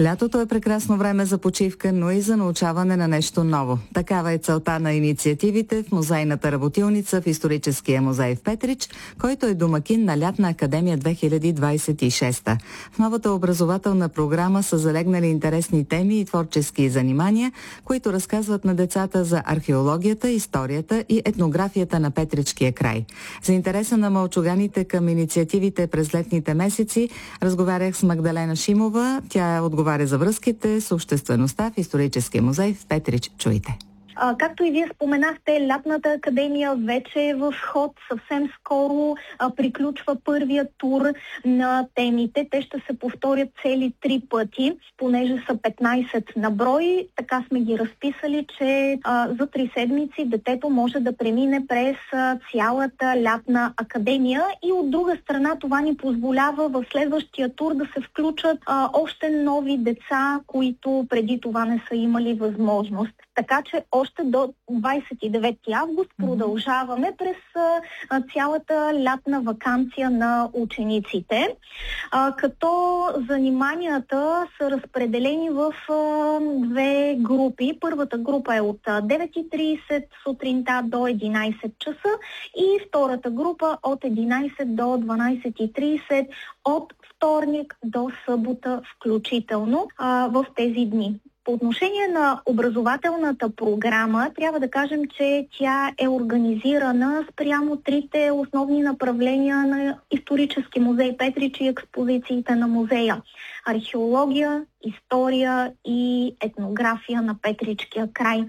Лятото е прекрасно време за почивка, но и за научаване на нещо ново. Такава е целта на инициативите в музейната работилница в Историческия музей в Петрич, който е домакин на Лятна академия 2026. В новата образователна програма са залегнали интересни теми и творчески занимания, които разказват на децата за археологията, историята и етнографията на Петричкия край. За интереса на малчуганите към инициативите през летните месеци разговарях с Магдалена Шимова. Тя отговаря за връзките с обществеността в Историческия музей в Петрич. Чуйте. Както и вие споменахте, Лятната академия вече е в ход. Съвсем скоро приключва първият тур на темите. Те ще се повторят цели 3 пъти, понеже са 15 на брой. Така сме ги разписали, че за 3 седмици детето може да премине през цялата Лятна академия и от друга страна това ни позволява в следващия тур да се включат още нови деца, които преди това не са имали възможност. Така че още до 29 август продължаваме през цялата лятна ваканция на учениците, като заниманията са разпределени в 2 групи. Първата група е от 9:30 сутринта до 11 часа и втората група от 11 до 12:30 от вторник до събота включително в тези дни. По отношение на образователната програма, трябва да кажем, че тя е организирана спрямо 3 основни направления на Исторически музей Петрич и експозициите на музея. Археология, история и етнография на Петричкия край.